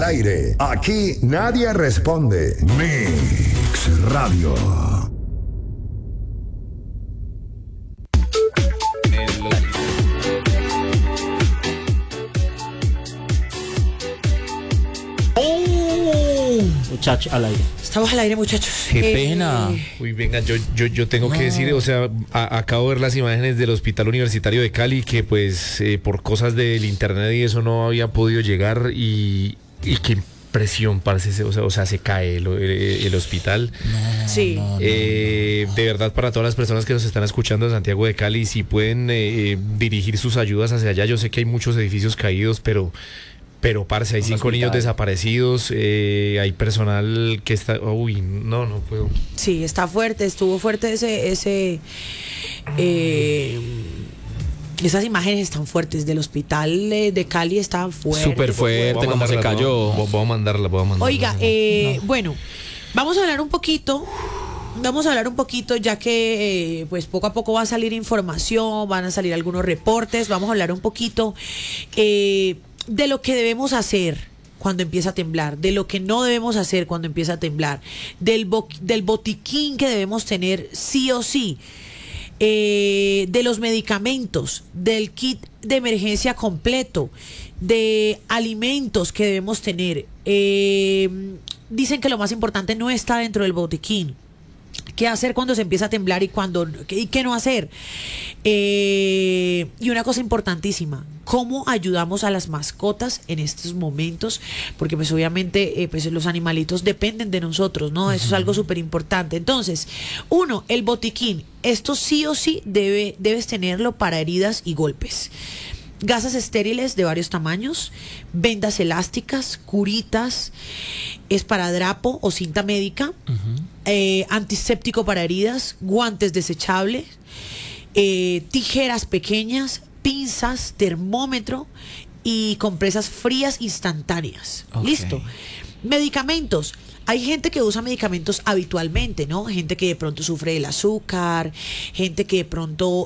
al aire. Aquí nadie responde. Mix Radio. Muchachos, al aire. Estamos al aire, muchachos. Qué pena. Uy, venga, yo tengo que decir, o sea, acabo de ver las imágenes del Hospital Universitario de Cali que pues por cosas del internet y eso no había podido llegar y qué impresión, parece, o sea, se cae el hospital. Sí. De verdad, para todas las personas que nos están escuchando de Santiago de Cali, si pueden dirigir sus ayudas hacia allá, yo sé que hay muchos edificios caídos, pero parce, hay 5 niños desaparecidos, hay personal que está... Uy, no puedo. Sí, está fuerte, estuvo fuerte esas imágenes están fuertes del hospital de Cali, están fuertes. Súper fuerte, como se cayó. Voy a mandarla. Oiga, bueno, vamos a hablar un poquito, ya que pues poco a poco va a salir información, van a salir algunos reportes, vamos a hablar un poquito de lo que debemos hacer cuando empieza a temblar, de lo que no debemos hacer cuando empieza a temblar, del botiquín que debemos tener sí o sí, de los medicamentos, del kit de emergencia completo, de alimentos que debemos tener. Dicen que lo más importante no está dentro del botiquín. ¿Qué hacer cuando se empieza a temblar y qué no hacer? Y una cosa importantísima, ¿cómo ayudamos a las mascotas en estos momentos? Porque pues obviamente pues los animalitos dependen de nosotros, ¿no? Eso es algo súper importante. Entonces, el botiquín. Esto sí o sí debes tenerlo para heridas y golpes. Gasas estériles de varios tamaños, vendas elásticas, curitas, esparadrapo o cinta médica, antiséptico para heridas, guantes desechables, tijeras pequeñas, pinzas, termómetro y compresas frías instantáneas. Okay. Listo. Medicamentos. Hay gente que usa medicamentos habitualmente, ¿no? Gente que de pronto sufre del azúcar, gente que de pronto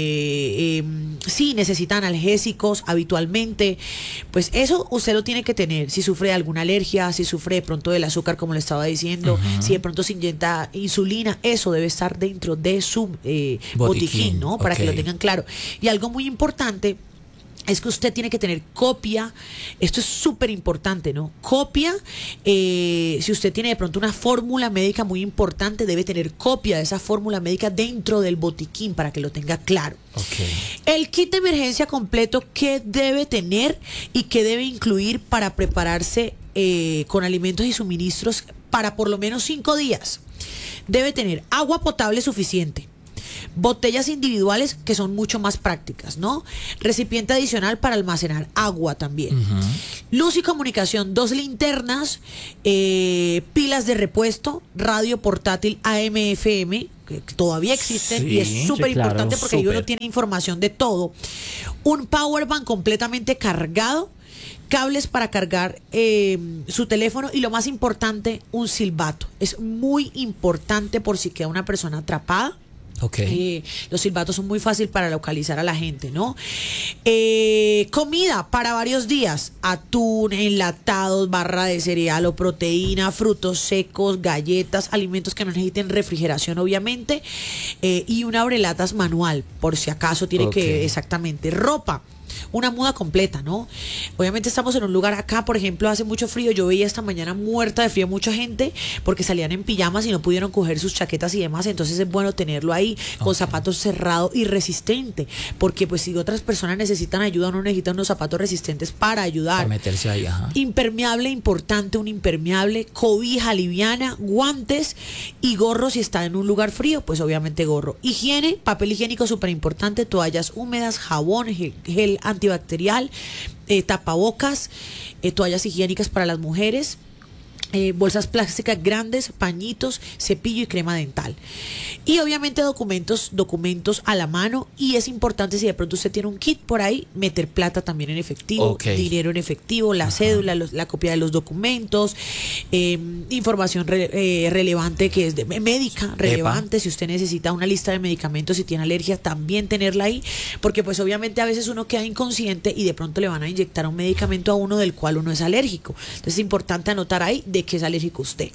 sí necesita analgésicos habitualmente. Pues eso usted lo tiene que tener. Si sufre de alguna alergia, si sufre de pronto del azúcar, como le estaba diciendo, si de pronto se inyecta insulina, eso debe estar dentro de su botiquín, ¿no? Para que lo tengan claro. Y algo muy importante es que usted tiene que tener copia. Esto es súper importante, ¿no? Copia, si usted tiene de pronto una fórmula médica muy importante, debe tener copia de esa fórmula médica dentro del botiquín para que lo tenga claro. Okay. El kit de emergencia completo, ¿qué debe tener y qué debe incluir para prepararse con alimentos y suministros para por lo menos 5 días? Debe tener agua potable suficiente, botellas individuales que son mucho más prácticas, ¿no? Recipiente adicional para almacenar agua también. Luz y comunicación, 2 linternas, pilas de repuesto, radio portátil AM/FM, que todavía existen, y es súper importante porque ahí uno tiene información de todo. Un power bank completamente cargado, cables para cargar su teléfono y lo más importante, un silbato. Es muy importante por si queda una persona atrapada. Okay. Los silbatos son muy fácil para localizar a la gente, ¿no? Comida para varios días: atún, enlatados, barra de cereal o proteína, frutos secos, galletas, alimentos que no necesiten refrigeración, obviamente, y una abrelatas manual, por si acaso tiene que, exactamente, ropa. Una muda completa, ¿no? Obviamente estamos en un lugar acá, por ejemplo, hace mucho frío. Yo veía esta mañana muerta de frío mucha gente porque salían en pijamas y no pudieron coger sus chaquetas y demás. Entonces es bueno tenerlo ahí con zapatos cerrados y resistente, porque pues si otras personas necesitan ayuda, uno necesita unos zapatos resistentes para ayudar. Para meterse ahí, ajá. Impermeable, importante, un impermeable, cobija liviana, guantes y gorro si está en un lugar frío, pues obviamente gorro. Higiene, papel higiénico súper importante, toallas húmedas, jabón, gel antibacterial, tapabocas, toallas higiénicas para las mujeres, bolsas plásticas grandes, pañitos, cepillo y crema dental. Y obviamente documentos a la mano. Y es importante, si de pronto usted tiene un kit por ahí, meter plata también en efectivo, dinero en efectivo, la cédula, la copia de los documentos, información relevante que es médica, relevante. Si usted necesita una lista de medicamentos, si tiene alergia, también tenerla ahí, porque pues obviamente a veces uno queda inconsciente y de pronto le van a inyectar un medicamento a uno del cual uno es alérgico. Entonces es importante anotar ahí de que es alérgico usted.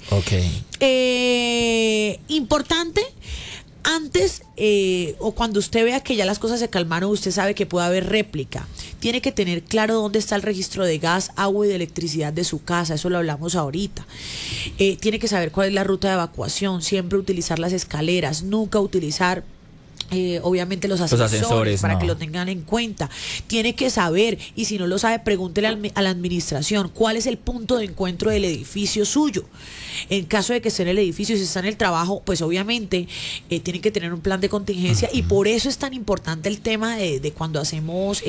Importante, antes o cuando usted vea que ya las cosas se calmaron, usted sabe que puede haber réplica. Tiene que tener claro dónde está el registro de gas, agua y de electricidad de su casa. Eso lo hablamos ahorita. Tiene que saber cuál es la ruta de evacuación. Siempre utilizar las escaleras. Nunca utilizar obviamente los ascensores para que lo tengan en cuenta. Tiene que saber, y si no lo sabe, pregúntele a la administración cuál es el punto de encuentro del edificio suyo. En caso de que esté en el edificio, si está en el trabajo, pues obviamente tienen que tener un plan de contingencia. Y por eso es tan importante el tema de cuando hacemos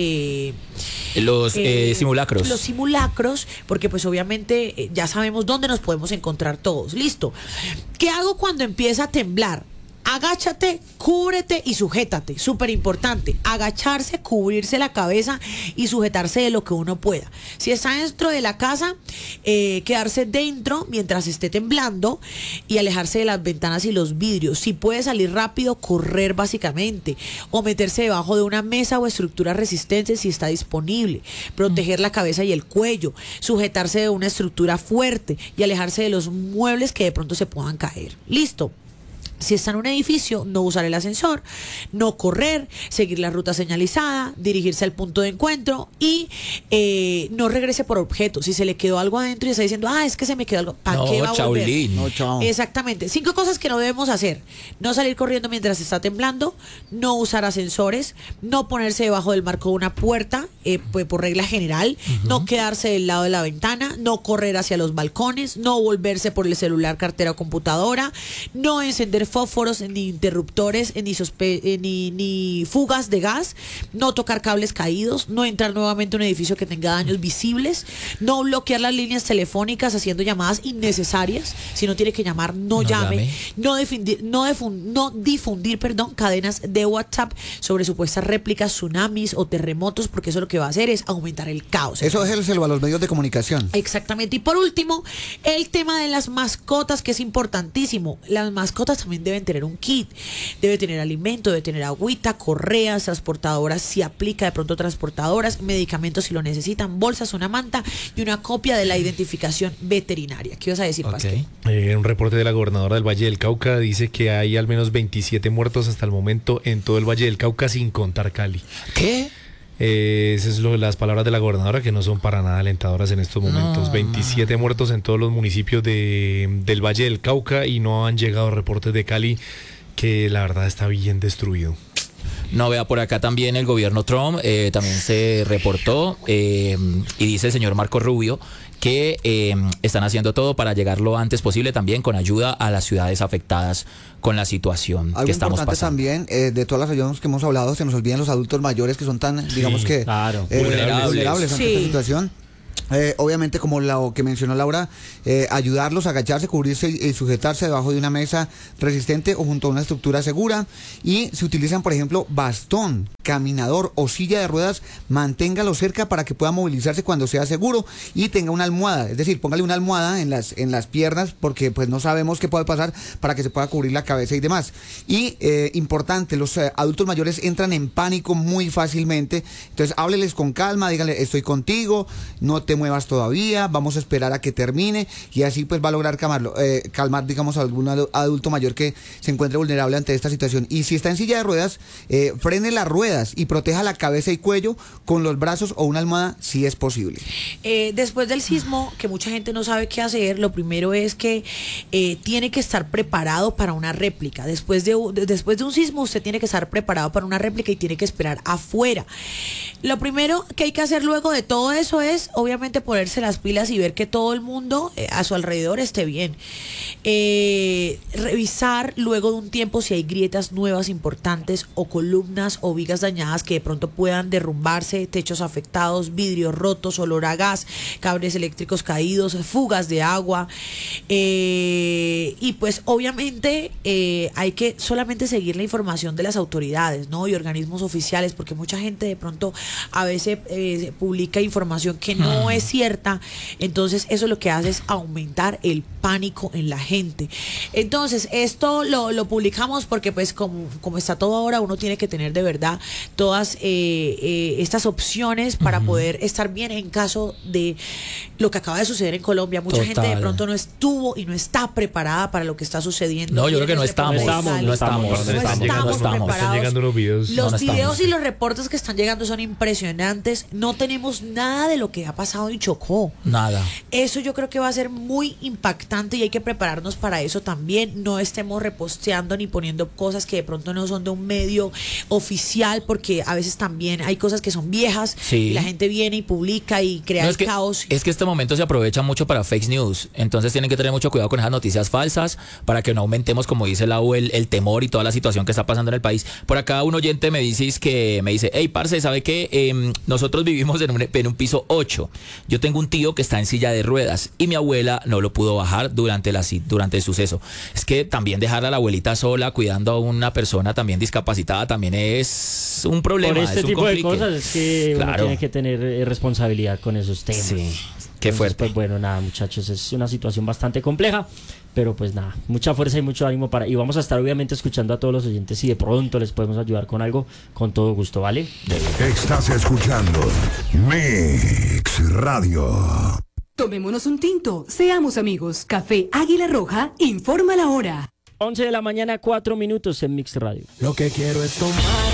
los simulacros. Los simulacros, porque pues obviamente ya sabemos dónde nos podemos encontrar todos. Listo. ¿Qué hago cuando empieza a temblar? Agáchate, cúbrete y sujétate. Súper importante. Agacharse, cubrirse la cabeza y sujetarse de lo que uno pueda. Si está dentro de la casa, quedarse dentro mientras esté temblando y alejarse de las ventanas y los vidrios. Si puede salir rápido, correr básicamente. O meterse debajo de una mesa o estructura resistente si está disponible. Proteger la cabeza y el cuello. Sujetarse de una estructura fuerte y alejarse de los muebles que de pronto se puedan caer. Listo. Si está en un edificio, no usar el ascensor, no correr, seguir la ruta señalizada, dirigirse al punto de encuentro y no regrese por objetos. Si se le quedó algo adentro y está diciendo, es que se me quedó algo, ¿para qué va a volver? No, chao. Exactamente. 5 cosas que no debemos hacer: no salir corriendo mientras está temblando, no usar ascensores, no ponerse debajo del marco de una puerta, pues por regla general, no quedarse del lado de la ventana, no correr hacia los balcones, no volverse por el celular, cartera o computadora, no encender fósforos, ni interruptores, ni fugas de gas, no tocar cables caídos, no entrar nuevamente a un edificio que tenga daños visibles, no bloquear las líneas telefónicas haciendo llamadas innecesarias. Si no tiene que llamar, no llame. No difundir cadenas de WhatsApp sobre supuestas réplicas, tsunamis o terremotos, porque eso lo que va a hacer es aumentar el caos. Eso es a los medios de comunicación. Exactamente. Y por último, el tema de las mascotas, que es importantísimo. Las mascotas también deben tener un kit, debe tener alimento, debe tener agüita, correas, transportadoras si aplica, de pronto transportadoras, medicamentos si lo necesitan, bolsas, una manta y una copia de la identificación veterinaria. ¿Qué ibas a decir, Pastor? Un reporte de la gobernadora del Valle del Cauca dice que hay al menos 27 muertos hasta el momento en todo el Valle del Cauca, sin contar Cali. ¿Qué? Esas es las palabras de la gobernadora, que no son para nada alentadoras en estos momentos. 27 muertos en todos los municipios del Valle del Cauca, y no han llegado reportes de Cali, que la verdad está bien destruido. No, vea, por acá también el gobierno Trump también se reportó y dice el señor Marco Rubio que están haciendo todo para llegar lo antes posible, también con ayuda a las ciudades afectadas con la situación que estamos pasando. También, de todas las ayudas que hemos hablado, se nos olvidan los adultos mayores, que son tan, digamos que vulnerables ante esta situación. Obviamente, como lo que mencionó Laura, ayudarlos a agacharse, cubrirse y sujetarse debajo de una mesa resistente o junto a una estructura segura. Y si utilizan, por ejemplo, bastón, caminador o silla de ruedas, manténgalo cerca para que pueda movilizarse cuando sea seguro, y tenga una almohada, es decir, póngale una almohada en las piernas, porque pues no sabemos qué puede pasar, para que se pueda cubrir la cabeza y demás. Y importante, los adultos mayores entran en pánico muy fácilmente, entonces hábleles con calma, díganle: estoy contigo, no te muevas todavía, vamos a esperar a que termine, y así pues va a lograr calmar, digamos, a algún adulto mayor que se encuentre vulnerable ante esta situación. Y si está en silla de ruedas, frene las ruedas y proteja la cabeza y cuello con los brazos o una almohada si es posible. Después del sismo, que mucha gente no sabe qué hacer, lo primero es que tiene que estar preparado para una réplica. Después de un sismo, usted tiene que estar preparado para una réplica y tiene que esperar afuera. Lo primero que hay que hacer luego de todo eso es, obviamente, simplemente ponerse las pilas y ver que todo el mundo a su alrededor esté bien. Revisar luego de un tiempo si hay grietas nuevas importantes o columnas o vigas dañadas que de pronto puedan derrumbarse, techos afectados, vidrios rotos, olor a gas, cables eléctricos caídos, fugas de agua. Y pues obviamente hay que solamente seguir la información de las autoridades, ¿no? Y organismos oficiales, porque mucha gente de pronto a veces publica información que no es cierta. Entonces eso lo que hace es aumentar el pánico en la gente. Entonces esto lo publicamos porque pues como está todo ahora, uno tiene que tener de verdad todas estas opciones para poder estar bien en caso de lo que acaba de suceder en Colombia. Mucha gente de pronto no estuvo y no está preparada para lo que está sucediendo. No, yo creo que no estamos preparados. Están llegando unos videos. Los videos y los reportes que están llegando son impresionantes. No tenemos nada de lo que ha pasado en Chocó. Nada. Eso yo creo que va a ser muy impactante y hay que prepararnos para eso también. No estemos reposteando ni poniendo cosas que de pronto no son de un medio oficial, porque a veces también hay cosas que son viejas y la gente viene y publica y crea el caos. Es que este momento se aprovecha mucho para fake news, entonces tienen que tener mucho cuidado con esas noticias falsas para que no aumentemos, como dice Lau, el temor y toda la situación que está pasando en el país. Por acá un oyente me dice, hey, parce, ¿sabe qué? Nosotros vivimos en un piso 8. Yo tengo un tío que está en silla de ruedas y mi abuela no lo pudo bajar durante el suceso. Es que también dejar a la abuelita sola cuidando a una persona también discapacitada también es un problema. Por este es un tipo complique. de cosas es que uno tiene que tener responsabilidad con esos temas. Sí, qué fuerte. Pues bueno, nada, muchachos, es una situación bastante compleja, pero pues nada, mucha fuerza y mucho ánimo y vamos a estar obviamente escuchando a todos los oyentes. Si de pronto les podemos ayudar con algo, con todo gusto, ¿vale? Estás escuchando Mix Radio. Tomémonos un tinto, seamos amigos. Café Águila Roja informa la hora. 11 de la mañana, 4 minutos en Mix Radio. Lo que quiero es tomar